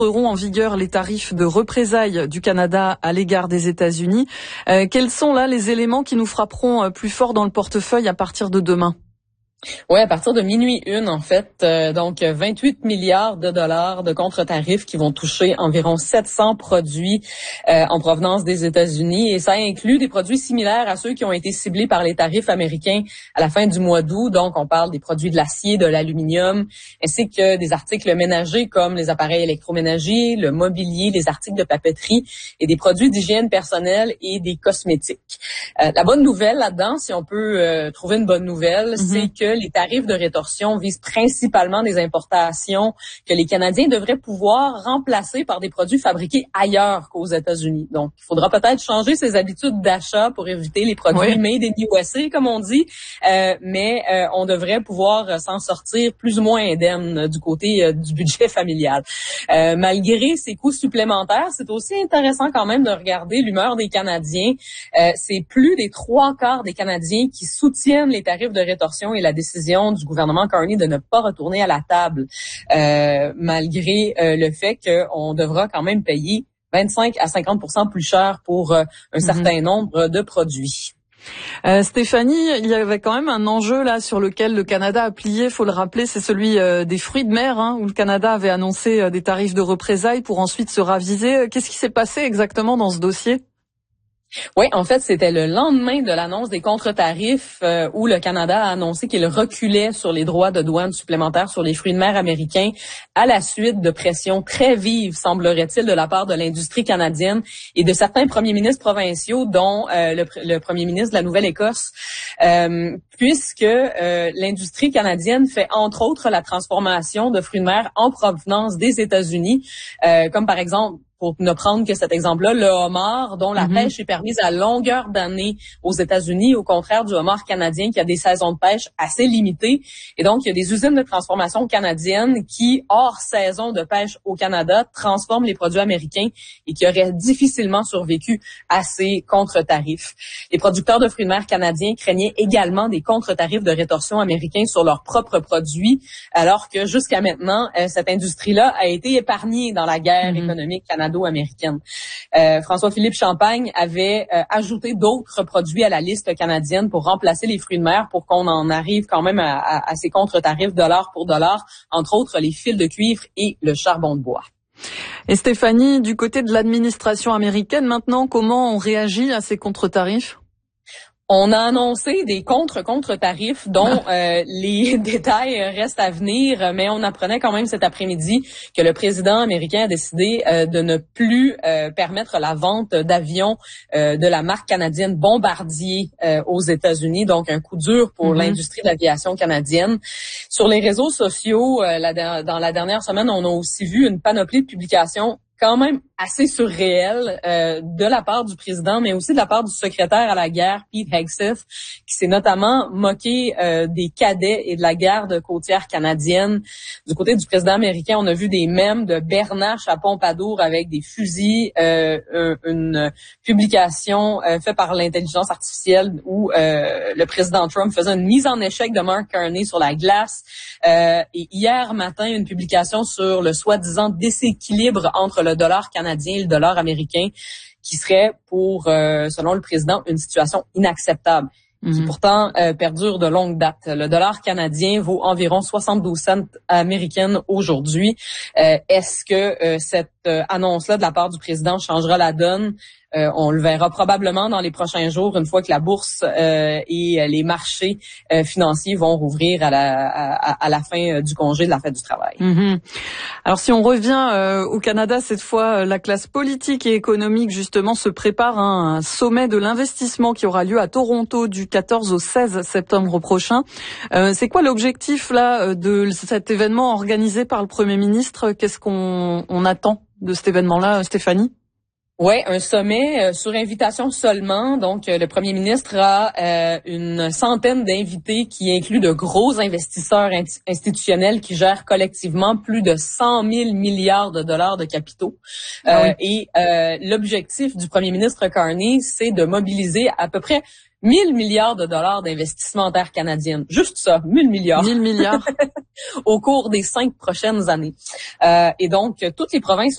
Entreront en vigueur les tarifs de représailles du Canada à l'égard des États-Unis. Quels sont là les éléments qui nous frapperont plus fort dans le portefeuille à partir de demain? Oui, à partir de minuit une, en fait, donc 28 milliards de dollars de contre-tarifs qui vont toucher environ 700 produits en provenance des États-Unis, et ça inclut des produits similaires à ceux qui ont été ciblés par les tarifs américains à la fin du mois d'août. Donc, on parle des produits de l'acier, de l'aluminium, ainsi que des articles ménagers comme les appareils électroménagers, le mobilier, les articles de papeterie et des produits d'hygiène personnelle et des cosmétiques. La bonne nouvelle là-dedans, si on peut trouver une bonne nouvelle, c'est que les tarifs de rétorsion visent principalement des importations que les Canadiens devraient pouvoir remplacer par des produits fabriqués ailleurs qu'aux États-Unis. Donc, il faudra peut-être changer ses habitudes d'achat pour éviter les produits made in USA, comme on dit, mais on devrait pouvoir s'en sortir plus ou moins indemne du côté du budget familial. Malgré ces coûts supplémentaires, c'est aussi intéressant quand même de regarder l'humeur des Canadiens. C'est plus des 3/4 des Canadiens qui soutiennent les tarifs de rétorsion et la décision du gouvernement Carney de ne pas retourner à la table, malgré le fait qu'on devra quand même payer 25 à 50% plus cher pour un certain nombre de produits. Stéphanie, il y avait quand même un enjeu là sur lequel le Canada a plié, faut le rappeler, c'est celui des fruits de mer, où le Canada avait annoncé des tarifs de représailles pour ensuite se raviser. Qu'est-ce qui s'est passé exactement dans ce dossier? Oui, en fait, c'était le lendemain de l'annonce des contre-tarifs où le Canada a annoncé qu'il reculait sur les droits de douane supplémentaires sur les fruits de mer américains à la suite de pressions très vives, semblerait-il, de la part de l'industrie canadienne et de certains premiers ministres provinciaux, dont le premier ministre de la Nouvelle-Écosse, puisque l'industrie canadienne fait entre autres la transformation de fruits de mer en provenance des États-Unis, comme par exemple, pour ne prendre que cet exemple-là, le homard, dont la pêche est permise à longueur d'année aux États-Unis, au contraire du homard canadien qui a des saisons de pêche assez limitées. Et donc, il y a des usines de transformation canadiennes qui, hors saison de pêche au Canada, transforment les produits américains et qui auraient difficilement survécu à ces contre-tarifs. Les producteurs de fruits de mer canadiens craignaient également des contre-tarifs de rétorsion américains sur leurs propres produits, alors que jusqu'à maintenant, cette industrie-là a été épargnée dans la guerre économique canadienne américaine. François-Philippe Champagne avait ajouté d'autres produits à la liste canadienne pour remplacer les fruits de mer pour qu'on en arrive quand même à ces contre-tarifs dollar pour dollar, entre autres les fils de cuivre et le charbon de bois. Et Stéphanie, du côté de l'administration américaine, maintenant, comment on réagit à ces contre-tarifs? On a annoncé des contre-tarifs dont les détails restent à venir, mais on apprenait quand même cet après-midi que le président américain a décidé de ne plus permettre la vente d'avions de la marque canadienne Bombardier aux États-Unis, donc un coup dur pour l'industrie de l'aviation canadienne. Sur les réseaux sociaux, dans la dernière semaine, on a aussi vu une panoplie de publications quand même assez surréel de la part du président, mais aussi de la part du secrétaire à la guerre, Pete Hegseth, qui s'est notamment moqué des cadets et de la garde côtière canadienne. Du côté du président américain, on a vu des mèmes de Bernache à Pompadour avec des fusils, une publication faite par l'intelligence artificielle où le président Trump faisait une mise en échec de Mark Carney sur la glace. Et hier matin, une publication sur le soi-disant déséquilibre entre le dollar canadien et le dollar américain, qui serait pour, selon le président, une situation inacceptable, qui pourtant perdure de longue date. Le dollar canadien vaut environ 72 cents américaines aujourd'hui. Est-ce que cette annonce-là de la part du président changera la donne? On le verra probablement dans les prochains jours, une fois que la bourse et les marchés financiers vont rouvrir à la fin du congé de la fête du travail. Alors si on revient au Canada, cette fois, la classe politique et économique justement se prépare à un sommet de l'investissement qui aura lieu à Toronto du 14 au 16 septembre prochain. C'est quoi l'objectif là de cet événement organisé par le Premier ministre? Qu'est-ce qu'on attend de cet événement-là, Stéphanie? Oui, un sommet sur invitation seulement. Donc, le premier ministre a une centaine d'invités qui incluent de gros investisseurs institutionnels qui gèrent collectivement plus de 100 000 milliards de dollars de capitaux. Et l'objectif du premier ministre Carney, c'est de mobiliser à peu près 1000 milliards de dollars d'investissement en terre canadienne. Juste ça, 1000 milliards. 1000 milliards. Au cours des 5 prochaines années. Et donc, toutes les provinces